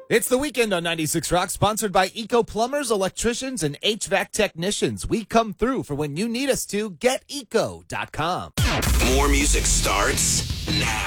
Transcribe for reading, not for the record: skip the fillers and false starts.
It's the weekend on 96 Rock, sponsored by Eco Plumbers, Electricians, and HVAC Technicians. We come through for when you need us to. GetEco.com. More music starts now.